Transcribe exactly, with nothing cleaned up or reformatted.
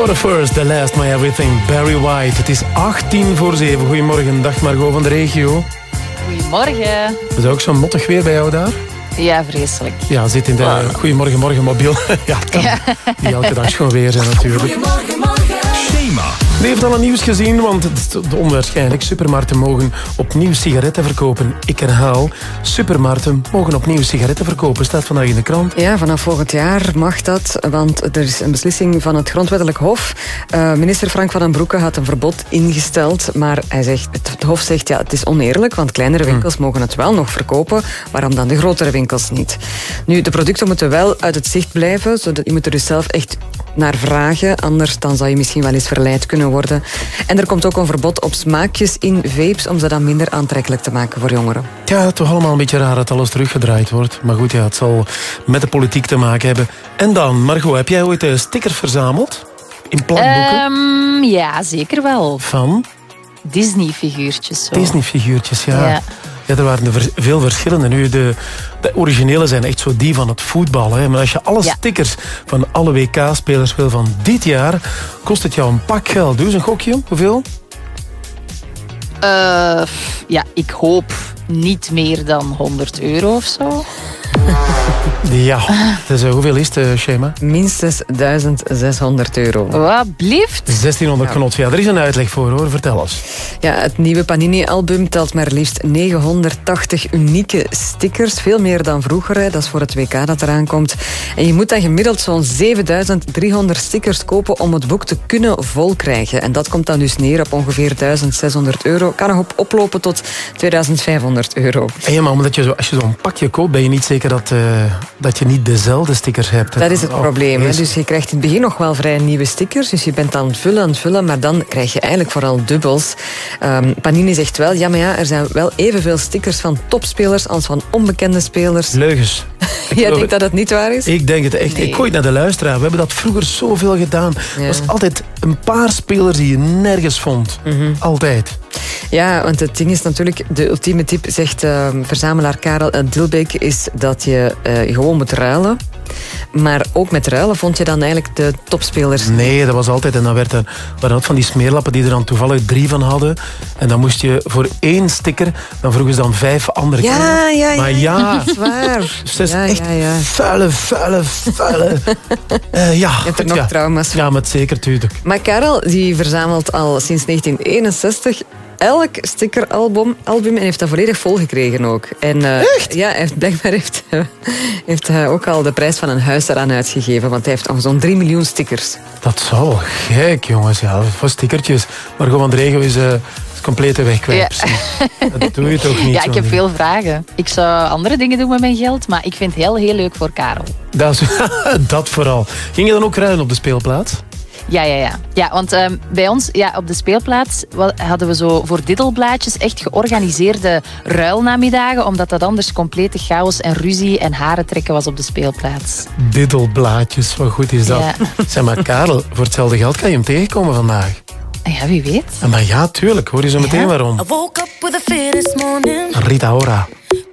the first, the last, my everything. Barry White. Het is achttien voor zeven. Goedemorgen, dag Margot van de regio. Goedemorgen. Is het ook zo mottig weer bij jou daar? Ja, vreselijk. Ja, zit in de wow. Goedemorgen, morgen mobiel. Ja, het kan ja. niet elke dag schoon weer zijn natuurlijk. Goedemorgen, morgen. Schema. U heeft al het nieuws gezien, want het is onwaarschijnlijk. Supermarkten mogen opnieuw sigaretten verkopen. Ik herhaal, supermarkten mogen opnieuw sigaretten verkopen. Staat vandaag in de krant. Ja, vanaf volgend jaar mag dat, want er is een beslissing van het Grondwettelijk Hof. Uh, minister Frank van den Broeke had een verbod ingesteld, maar hij zegt, het Hof zegt ja, het is oneerlijk, want kleinere winkels hm. mogen het wel nog verkopen. Waarom dan de grotere winkels niet? Nu, de producten moeten wel uit het zicht blijven, zodat je moet er dus zelf echt naar vragen, anders dan zou je misschien wel eens verleid kunnen worden. En er komt ook een verbod op smaakjes in vapes, om ze dan minder aantrekkelijk te maken voor jongeren. Ja, toch allemaal een beetje raar dat alles teruggedraaid wordt. Maar goed, ja, het zal met de politiek te maken hebben. En dan, Margot, heb jij ooit stickers verzameld? In plakboeken? Um, ja, zeker wel. Van? Disney-figuurtjes. Zo. Disney-figuurtjes, ja. ja. Ja, er waren er veel verschillende. Nu, de, de originele zijn echt zo die van het voetbal. Hè. Maar als je alle ja. stickers van alle W K-spelers wil van dit jaar, kost het jou een pak geld. Doe eens een gokje. Hoeveel? Uh, ja, ik hoop niet meer dan honderd euro of zo. Ja, dus uh, hoeveel is het uh, schema? Minstens duizend zeshonderd euro. Wat blieft? zestienhonderd ja. knot. Ja, er is een uitleg voor hoor, vertel eens. Ja, het nieuwe Panini-album telt maar liefst negenhonderdtachtig unieke stickers. Veel meer dan vroeger, hè. Dat is voor het W K dat eraan komt. En je moet dan gemiddeld zo'n zevenduizend driehonderd stickers kopen om het boek te kunnen volkrijgen. En dat komt dan dus neer op ongeveer duizend zeshonderd euro. Kan nog op oplopen tot tweeduizend vijfhonderd euro. Ja, maar omdat je zo, als je zo'n pakje koopt, ben je niet zeker dat, uh, dat je niet dezelfde stickers hebt. Dat is het oh, probleem. Is... Hè? Dus je krijgt in het begin nog wel vrij nieuwe stickers. Dus je bent aan het vullen, aan het vullen. Maar dan krijg je eigenlijk vooral dubbels. Um, Panini zegt wel, ja, maar ja, er zijn wel evenveel stickers van topspelers als van onbekende spelers. Leugens. Jij denkt dat het niet waar is? Ik denk het echt. Nee. Ik gooi naar de luisteraar. We hebben dat vroeger zoveel gedaan. Ja. Er was altijd een paar spelers die je nergens vond. Mm-hmm. Altijd. Ja, want het ding is natuurlijk, de ultieme tip, zegt uh, verzamelaar Karel Dilbeek, is dat je uh, gewoon moet ruilen. Maar ook met ruilen vond je dan eigenlijk de topspelers? Nee, dat was altijd. En dan werd er, waren ook van die smeerlappen die er dan toevallig drie van hadden. En dan moest je voor één sticker, dan vroegen ze dan vijf andere. Ja, ja, ja. Maar ja, dat is waar. Dus dat is ja, echt ja, ja. vuile, vuile, vuile. uh, ja, je hebt er nog ja. trauma's van. Ja, met zeker, tuurlijk. Maar Karel, die verzamelt al sinds negentien eenenzestig... elk stickeralbum album en heeft dat volledig volgekregen ook. En, uh, Echt? Ja, hij heeft, blijkbaar heeft, uh, heeft hij ook al de prijs van een huis eraan uitgegeven, want hij heeft al zo'n drie miljoen stickers. Dat zou wel gek, jongens. Ja, voor stickertjes. Maar gewoon de regio is... Uh, complete weg kwijt. Ja. Dat doe je toch niet? Ja, ik heb veel vragen. Ik zou andere dingen doen met mijn geld, maar ik vind het heel, heel leuk voor Karel. Dat, is, dat vooral. Ging je dan ook ruilen op de speelplaats? Ja, ja, ja. ja want um, bij ons ja, op de speelplaats hadden we zo voor diddelblaadjes echt georganiseerde ruilnamiddagen, omdat dat anders complete chaos en ruzie en haren trekken was op de speelplaats. Diddelblaadjes, wat goed is dat. Ja. Zeg maar, Karel, voor hetzelfde geld kan je hem tegenkomen vandaag. Ja, wie weet. Maar ja, tuurlijk. Hoor je zo meteen ja. waarom. Rita Ora.